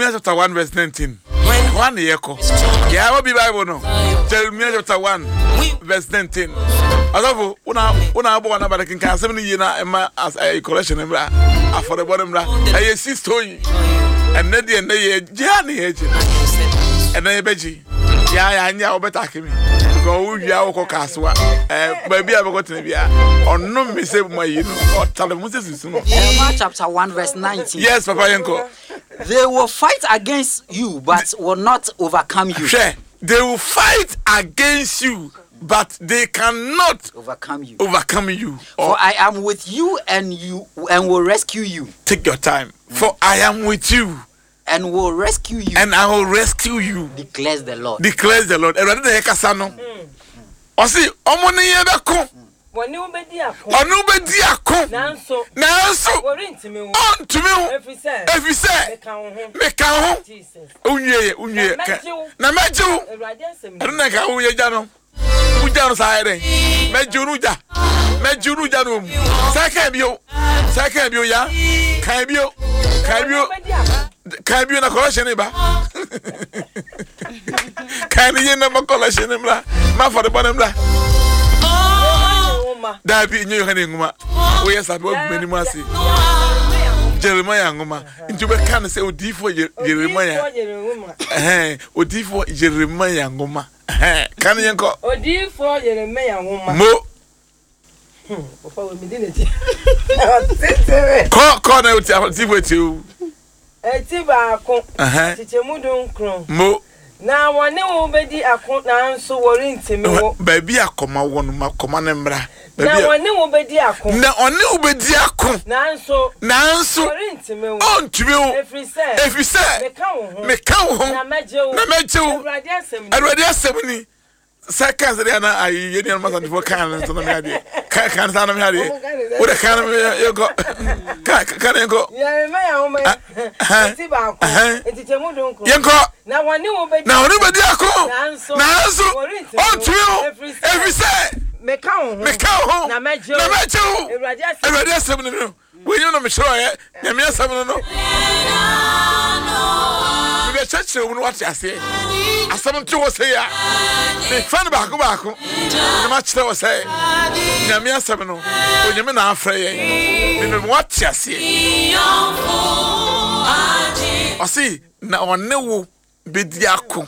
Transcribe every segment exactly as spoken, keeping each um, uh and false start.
Jeremiah chapter one verse nineteen. One yeko. Yeah, what be Bible no? Jeremiah chapter one verse nineteen. Although una una abo na ba kin kan seven yina ema as a collection mbra affordable mbra. Eh six story. And na dey na ye ja na ye ji. And na ye beji. Ya ya anya obetake me. Go wia wo kokaswa. Eh ba bia be go tena bia. Onno me se mo yi no. O tale mo se susu no. Jeremiah chapter one verse nineteen. Yes, Papa Yenko. They will fight against you, but will not overcome you. Sure. They will fight against you, but they cannot overcome you. Overcome you. For I am with you, and you and will rescue you. Take your time. Mm. For I am with you, and will rescue you. And I will rescue you. Declares the Lord. Declares the Lord. Erade de hekasano. Osi omoni yebeko. Oni ubedi akon. Oni ubedi akon. Nanso. Nanso. Orintimi wo. Ontimi wo. Efise. Efise. Meka ho. Meka ho. Jesus. Unye, unye. Na meju. Erade asem. Eruna ka unye jano. Uja no saere. Meju nuja. Meju nuja no. Saka bio. Saka bio ya. Kan bio. Kan bio. Kan bio na collection ba. Kan ye na ma collection bla. Ma for the bottom bla. Da bi nyo yohane nguma wo yesa be ogumani mu ase Jeremiah nguma nti be kan se odifo Jeremiah eh odifo Jeremiah nguma eh kan yenko odifo Jeremiah nguma mo ofa we midineti ko ko na odifo ti o eti ba ko eh tichemu dun kron mo na wone wo bedi akon na nso worintimi wo ba bi akoma wonu makoma ne mra na wone wo bedi akon na one wo bedi akon na nso na nso worintimi wo ontimi wo efrise efrise meka wo me ka wo na meje wo na meje wo Erade asem ni Erade asem ni seconds there na ayi ye ni ma san for kan so na me ade kan kan sa na me ade wo de kan me yo go kan kan go Jeremiah wo me eti ba ko eti chemu dun ko yenko na wone wo bedi na woni bedi akon na nso ontimi wo efrise meka wo meka wo na meje na meje wo Erade asem Erade asem ni no we you know me sure ye na me asem no no we be church we no what you say asem to wo say ya me fan ba ko ba ko na ma chire wo say na me asem no onyeme na afra ye me me what you say osi na onne wo bedi akon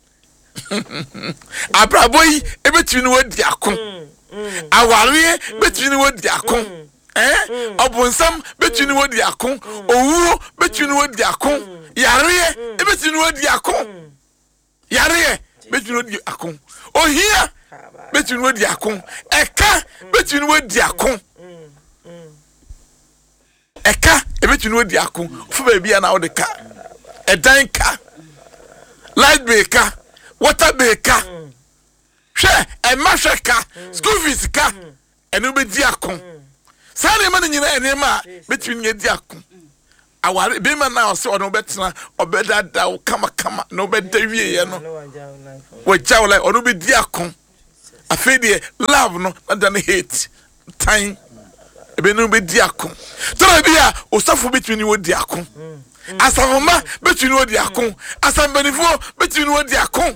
abraboyi ebetini wo di akon aware betini wo di akon eh obonsam betini wo di akon owuro betini wo di akon yare betini wo di akon yare betini wo di akon ohia betini wo di akon eka betini wo di akon eka ebetini wo di akon fu ba bia na wo de ka edan ka light baker water baker she e mashaka school fees ka enu be di akon sare man nyina enema between ye di akon aware be man na o se ono betena obeda da kama kama no beda wie ye no wajaw like ono be di akon afedie love no than hate time ebe no be di akon tara bia osafo between wo di akon asafoma between wo di akon asambanifo between wo di akon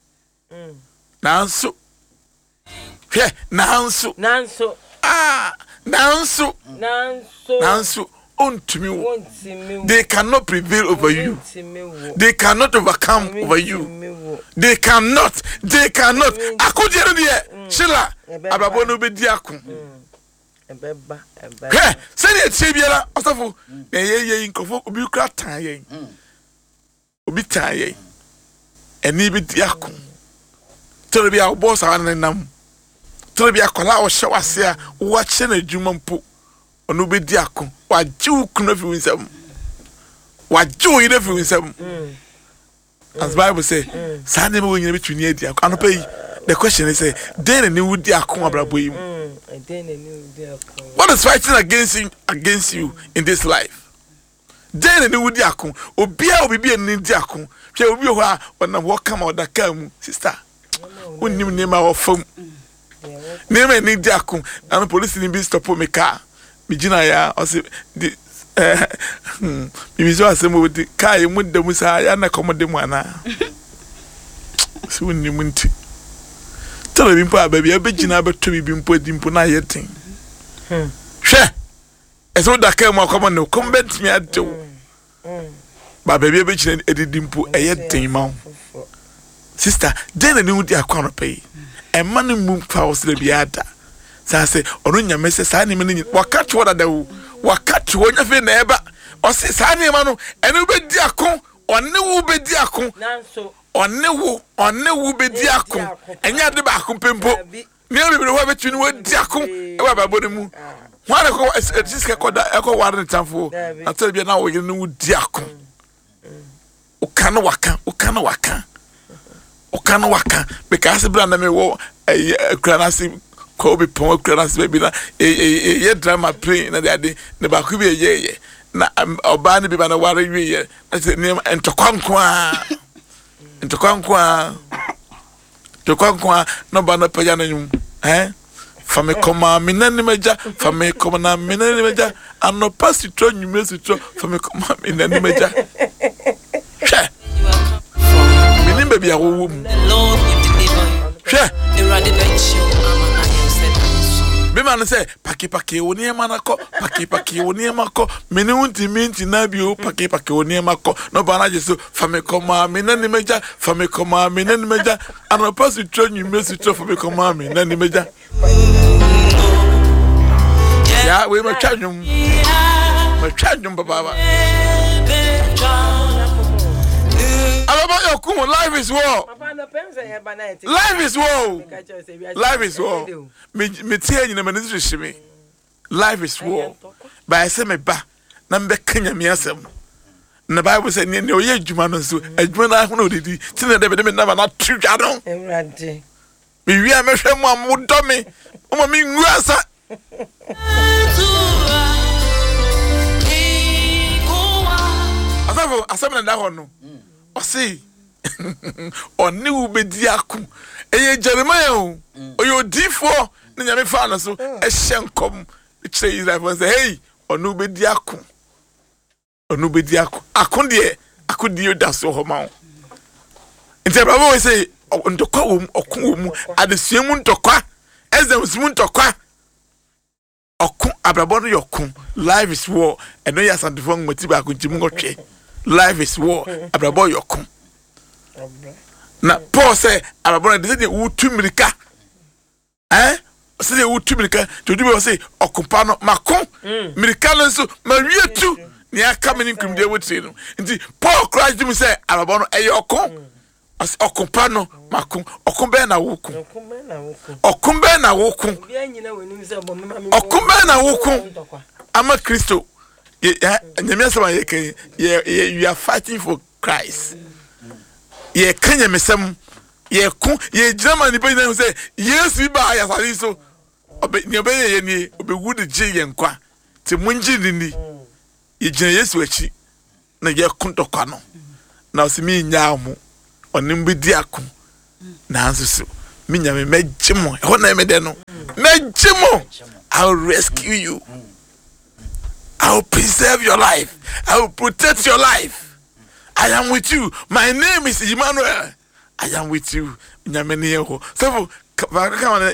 nanso hwe nanso nanso ah nanso nanso nanso ontumi wo they cannot prevail over you they cannot overcome over you they cannot they cannot akujere de shila ababo no be di akon ebeba ebeba hwe se ne tie biara osafo na ye ye nkofo obi kra tan ye obi tan ye eni bi di akon tori bia boss an nam tori bia kola o hye wase a wo che na adwuma mpo ono be di akon wa jiw kuno fi winsam wa jiw ire fi winsam as Bible say sane me wonyina betwini adi akon anopa yi the question is say then ni wudi akon abrabo yi what is fighting against you against you in this life then ni wudi akon obia obibi ni di akon hwe obi ho a wonam wo kama odaka mu sister unim nema wo fam nema ni di akon and police ni bi stop me car me gina ya o se Bibi so asem wo di kai mu da musa ya na komode mu ana. Si wonni munti. Tell me mpo baby abegina beto bibi mpo di mpo na yetin. Hmm. Hwe. Eso da kai mu akomo no kombent me adew. Hmm. Ba baby abegina edidi mpo eyetin ma. Sister, then ni udi akwa pay. E man mu fa osle biada. Sa se onu nyame se sa ni meni wakati wada da wo. Wakati wo nya fe na eba. O se sa ni ma no enu be di akon, one wo be di akon. Nanso one wo, one wo be di akon. Enya de ba akon pempo. Ni e be ho be tunu wo di akon. E wa ba bo mu. Wa na ko siska ko da e ko ware ntamfo. Na tell bi na wo ye no di akon. O kan waka, o kan waka. O kan waka because brand me wo eh kranasi ko be pon kranasi baby na eh eh drama play na dey na ba ku be ye ye na oba ne bi ba na ware wi ye na se ni entokwankwa entokwankwa entokwankwa no ba na paja na nyum eh fa me koma me na ni meja fa me koma na me na ni meja ano pasitro nyume sitro fa me koma me na ni meja che baby, I will. The Lord will deliver you. Sure. Eradicate you. Be man say, paki paki oni emanako, paki paki oni emako. Meni unti minti nabio, paki paki oni emako. No bana jesu, fame koma, mena ni meja, fame koma, mena ni meja. Ano pasu tro you mesi tro fame koma, mena ni meja. Yeah, we ma chanyum, ma chanyum baba. Life is war. Life is war. Life is war. Me me tie nyina me nzi me. Life is war. Ba ese me ba na mbe kanya me asem. Na Bible say ne oye adwuma no so adwuma na ho no didi. Ti na de be me na ba na twa don. Ewrade. Me wi a me hwe mo am do me. O ma me ngu asa. Asafo asem na da ho no. O see oni wo bedi aku eye Jeremiah o oyo difo na nyame fa na so e hyenkom kire Israel say hey onu bedi aku onu bedi aku akon de akon de yoda so ho ma o nti baba we say ndokwa wo okon wo mu adesua mu ndokwa ezem mu ndokwa okon abrabo no yokon life is war eno ya santifo ngmati ba akon timu ngotwe life is war abrabo yokon na Paul say ababona de say wutu mirika eh say wutu mirika to do be say okupa no makon mirika no so ma wietu ni aka meni nkumde wetire no nti Paul Christ do me say ababona eyokon as okupa no makon okon be na wokun okun be na wokun okun be na wokun okun be na wokun ama Kristo nyame sama ye kan you are fighting for Christ. Ye kanya mesem ye ku ye jama ni be na say yes bi ba ya sari so obe ni obe ye ni obe wood je ye nkwa ti munji ni ni ye gina Yesu achi na ye ku ntokwa no na o se mi nya mu onim bi di akun na anso so mi nya me megimo e ho na me de no megimo I will rescue you, I will preserve your life, I will protect your life. I am with you. My name is Emmanuel. I am with you. Nyameni ho. So Papa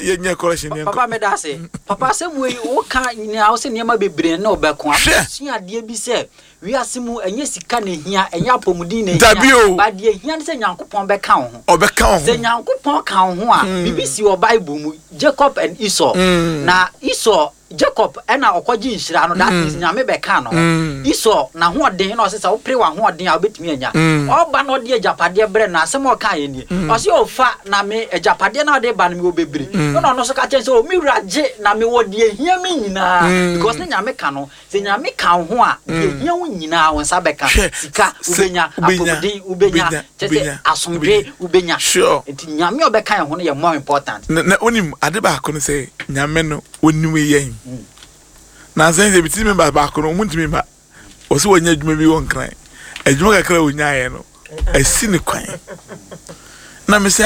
me da say. Papa say we wo ka ni a wo se niam bebre na obekon a ade bi se wi asemu enye sika na hia enye apomudi na hia ba de hia se Nyankopon be ka ho obeka ho se Nyankopon ka ho a bibisi wo Bible mu Jacob and Esau na Esau Jacob ena okoji nhira no that is nyame be ka no Esau na ho den na o se sa wo pre wa ho den a obetimi anya oba no de ajapade bre na asem o ka ye ni o se o fa na me ajapade na de ba no bebre no no so ka chen so mi wraje na me wo de hia me nyina because na nyame ka no se nyame ka ho a de hia wo nyina won sa be ka sika ubenya apomudi ubenya tete asomdwe ubenya enti nyame obeka ho no ye more important na onim ade ba ko no se nyame no onim yen na sense bi ti me ba ba ko no muntimi ma o se wonya adwuma bi won kran adwuma kakra wonya ye no asi ne kwan na me se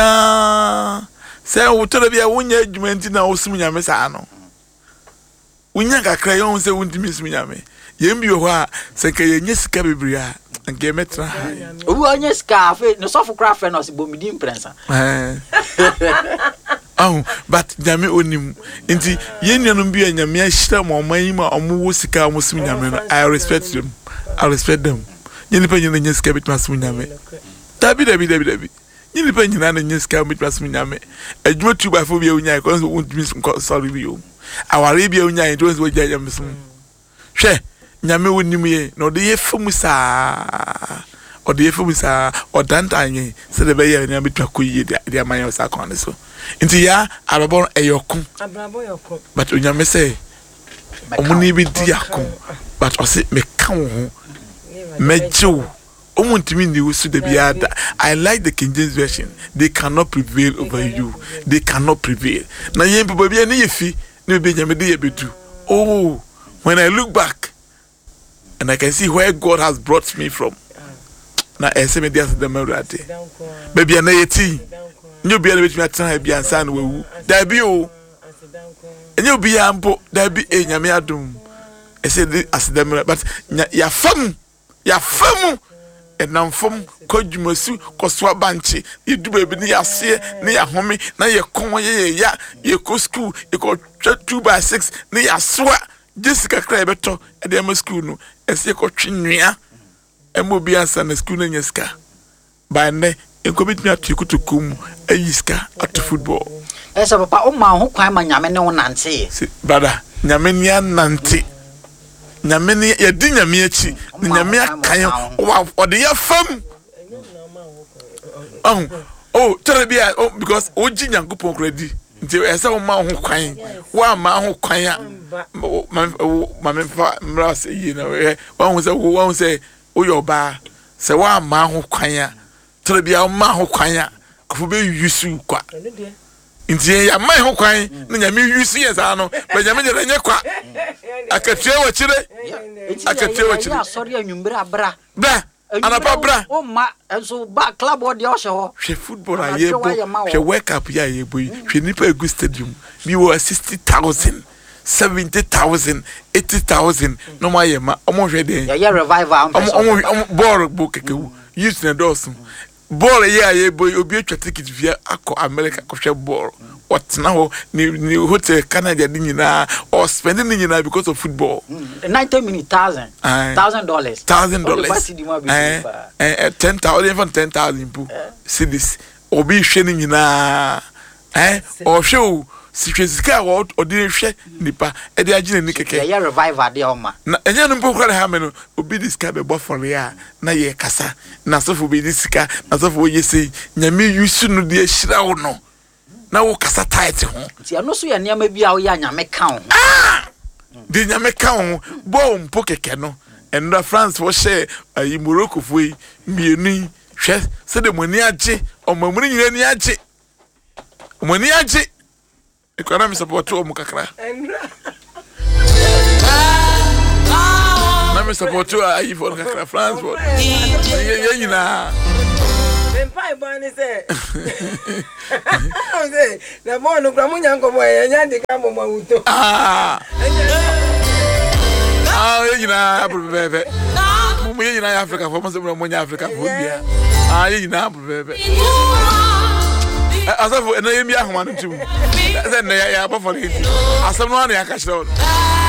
say wo toro bia wonya adwuma nti na osim nyame saa no wonya kakra ye won se wontimi sim nyame Yem bi ho a se ka yenye sika bebre a nke metra ha. Owu anya sika afi no so for craft friend us bomidi imprensa. Eh. Oh, but nyame onim. Nti yennuanum bi nyame ahira ma oman ma omo sika omo sim nyame no. I respect them. I respect them. Yeni pa nyina nya sika bitma sim nyame. Dabi dabi dabi dabi. Yeni pa nyina na nya sika bitma sim nyame. Adwuma tu ba fo bi unya ko so untimi sorry bi o. Aware bi unya e to so gya nyame sim. Hwe nyame onim ye na ode ye famu saa. Ode ye famu saa odantanye se de be ye nyame bitwa koyi de aman yo sa kon so. Inti ya ababon eyokun Abrabo yokun but unyame say omuni bi di akun but o say me kan ho meju omuntimi ni wusu de biada. I like the King James version. They cannot prevail over you. They cannot prevail. Na yen people bi na yefi na be nyame de yebedu. Oh, when I look back and I can see where God has brought me from. Na ese me dia se dem awrade. Baby na yeti. Nyo bia na betumi atena bia ansa na wawu da bi o enyo bia ampo da bi e nyame adom ese de asedam but ya fam ya fam enam fam kodwumasu koso abanche yedu ba bi ne yase ne ya home na ye kon ye ya ye ko school ye ko two by six ne ya soa Jessica kra beto e de ma school no ese ko twinua emo bia ansa na school na nyeska ba ne enkobit mi atu kutukum ayiska atu football. Esa papa o ma ho kwan ma nyame ne wo nante. Brother, nyame ni anante. Nyame ni ye di nyame achi, nyame akan o o de ya fam. Oh, oh, tell me oh because oji nyankopon kredi. Nti esa o ma ho kwan. Wa ma ho kwan a ma me fa mra se yi na we. Wa hu se wa hu se o yo ba. Se wa ma ho kwan a Trebia ma ho kwan a kofo be yusu kwa nti ya ma ho kwan na nyame yusu ye za no be nyame je nye kwa akatua wa chire akatua wa chire sorry anwumbra bra bra anapa bra o ma enso ba club o de o she ho hwe football a ye bo hwe World Cup ya ye bo hwe nipa egu stadium bi wo sixty thousand seventy thousand eighty thousand no ma ye ma omo hwe de ya ye revival omo omo ball bo kekewu use na dosun ball yeah yeah boy obi atwa ticket via akọ America kohwe ball whatna ho ni ni hotel Canada din nyina or spending ni nyina because of football ninety minutes thousand thousand dollars thousand dollars eh eh ten thousand even ten thousand pu cedis obi hwe ni nyina eh o hwe Sika what or didn't share nipa e de agine ni keke ya revival de oma na enya no mpo kwara ha me no obi disika be bofore ya na ye kasa na sofo be disika na sofo ye sei nyame yusu no de ahira wo no na wo kasa tight ho ti ano so ya niam bia wo ya nyame ka ho ah de nyame ka ho bo mpo keke no enda France wo share ayi Morocco foi mienu hwe se de moni age o mamuni nyina ni age moni age Ikona mi support o mukakra. Na mi support o ayi for kakra France for. Ye nyina. Mempai bani se. Ose, na mo no kra munya nkomo ye nya de ka mo mawuto. Ah. Ah, ye nyina abubebe. Mo ye nyina Africa for mo se mo nya Africa for bia. Ah, ye nyina abubebe. Asafo ena yemi ahoma no tum. Say na ya ya ba for it. Asam no na ya ka kire o.